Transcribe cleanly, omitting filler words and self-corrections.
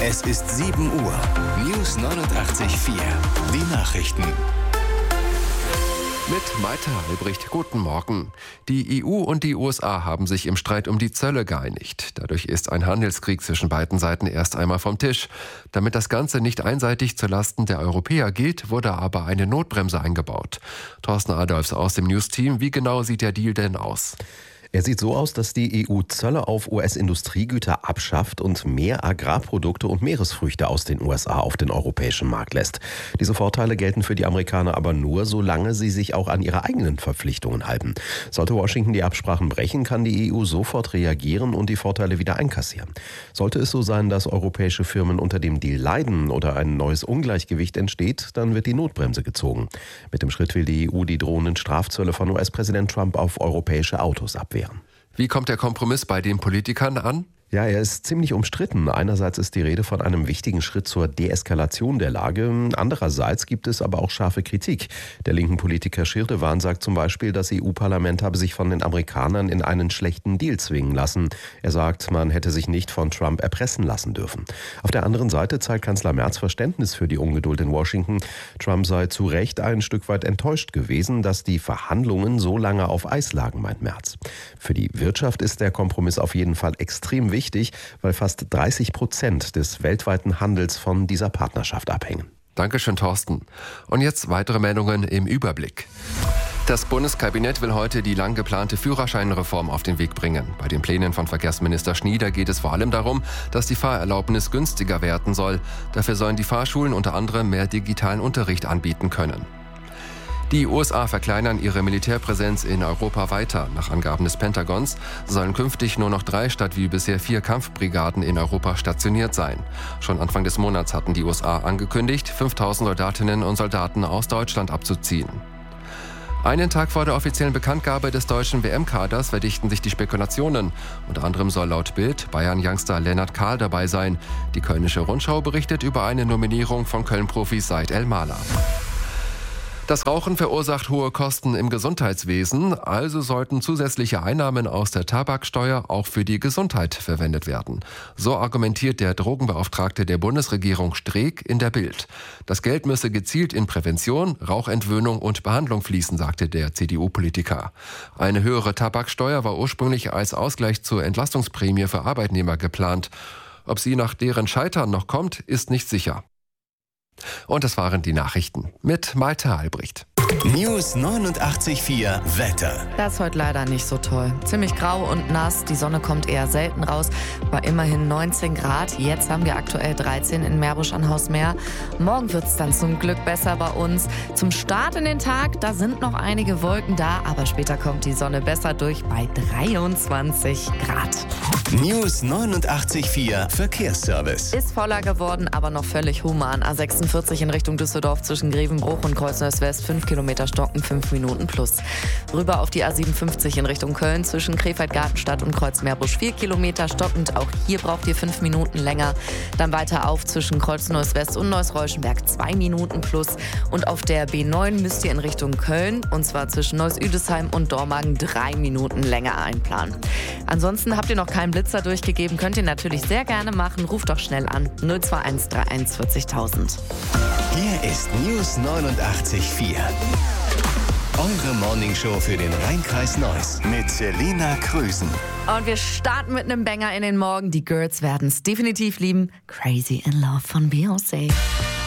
Es ist 7 Uhr. News 89.4. Die Nachrichten. Mit Malte Albrecht, guten Morgen. Die EU und die USA haben sich im Streit um die Zölle geeinigt. Dadurch ist ein Handelskrieg zwischen beiden Seiten erst einmal vom Tisch. Damit das Ganze nicht einseitig zulasten der Europäer geht, wurde aber eine Notbremse eingebaut. Thorsten Adolfs aus dem News-Team, wie genau sieht der Deal denn aus? Er sieht so aus, dass die EU Zölle auf US-Industriegüter abschafft und mehr Agrarprodukte und Meeresfrüchte aus den USA auf den europäischen Markt lässt. Diese Vorteile gelten für die Amerikaner aber nur, solange sie sich auch an ihre eigenen Verpflichtungen halten. Sollte Washington die Absprachen brechen, kann die EU sofort reagieren und die Vorteile wieder einkassieren. Sollte es so sein, dass europäische Firmen unter dem Deal leiden oder ein neues Ungleichgewicht entsteht, dann wird die Notbremse gezogen. Mit dem Schritt will die EU die drohenden Strafzölle von US-Präsident Trump auf europäische Autos abwehren. Wie kommt der Kompromiss bei den Politikern an? Ja, er ist ziemlich umstritten. Einerseits ist die Rede von einem wichtigen Schritt zur Deeskalation der Lage. Andererseits gibt es aber auch scharfe Kritik. Der linken Politiker Schirdewan sagt zum Beispiel, das EU-Parlament habe sich von den Amerikanern in einen schlechten Deal zwingen lassen. Er sagt, man hätte sich nicht von Trump erpressen lassen dürfen. Auf der anderen Seite zeigt Kanzler Merz Verständnis für die Ungeduld in Washington. Trump sei zu Recht ein Stück weit enttäuscht gewesen, dass die Verhandlungen so lange auf Eis lagen, meint Merz. Für die Wirtschaft ist der Kompromiss auf jeden Fall extrem wichtig, weil fast 30% des weltweiten Handels von dieser Partnerschaft abhängen. Dankeschön, Thorsten. Und jetzt weitere Meldungen im Überblick. Das Bundeskabinett will heute die lang geplante Führerscheinreform auf den Weg bringen. Bei den Plänen von Verkehrsminister Schnieder geht es vor allem darum, dass die Fahrerlaubnis günstiger werden soll. Dafür sollen die Fahrschulen unter anderem mehr digitalen Unterricht anbieten können. Die USA verkleinern ihre Militärpräsenz in Europa weiter. Nach Angaben des Pentagons sollen künftig nur noch 3 statt wie bisher 4 Kampfbrigaden in Europa stationiert sein. Schon Anfang des Monats hatten die USA angekündigt, 5000 Soldatinnen und Soldaten aus Deutschland abzuziehen. Einen Tag vor der offiziellen Bekanntgabe des deutschen WM-Kaders verdichten sich die Spekulationen. Unter anderem soll laut Bild Bayern-Youngster Lennart Kahl dabei sein. Die Kölnische Rundschau berichtet über eine Nominierung von Köln-Profis Said El-Mala. Das Rauchen verursacht hohe Kosten im Gesundheitswesen, also sollten zusätzliche Einnahmen aus der Tabaksteuer auch für die Gesundheit verwendet werden. So argumentiert der Drogenbeauftragte der Bundesregierung Streeck in der Bild. Das Geld müsse gezielt in Prävention, Rauchentwöhnung und Behandlung fließen, sagte der CDU-Politiker. Eine höhere Tabaksteuer war ursprünglich als Ausgleich zur Entlastungsprämie für Arbeitnehmer geplant. Ob sie nach deren Scheitern noch kommt, ist nicht sicher. Und das waren die Nachrichten mit Malte Albrecht. News 89.4 Wetter. Das ist heute leider nicht so toll. Ziemlich grau und nass, die Sonne kommt eher selten raus, bei immerhin 19 Grad. Jetzt haben wir aktuell 13 in Meerbusch an Hausmeer. Morgen wird es dann zum Glück besser bei uns. Zum Start in den Tag, da sind noch einige Wolken da, aber später kommt die Sonne besser durch bei 23 Grad. News 89.4 Verkehrsservice. Ist voller geworden, aber noch völlig human. A46 in Richtung Düsseldorf zwischen Grevenbruch und Kreuz-Neuss-West 5 Kilometer stocken, 5 Minuten plus. Rüber auf die A57 in Richtung Köln zwischen Krefeld-Gartenstadt und Kreuz-Meerbusch 4 Kilometer stockend. Auch hier braucht ihr 5 Minuten länger. Dann weiter auf zwischen Kreuz-Neuss-West und Neuss-Reuschenberg 2 Minuten plus. Und auf der B9 müsst ihr in Richtung Köln, und zwar zwischen Neuss-Üdesheim und Dormagen 3 Minuten länger einplanen. Ansonsten habt ihr noch keinen Blitzer durchgegeben, könnt ihr natürlich sehr gerne machen. Ruft doch schnell an 021 31 40.000. Hier ist News 89.4. Eure Morningshow für den Rhein-Kreis Neuss mit Selina Krüsen. Und wir starten mit einem Banger in den Morgen. Die Girls werden es definitiv lieben. Crazy in Love von Beyoncé.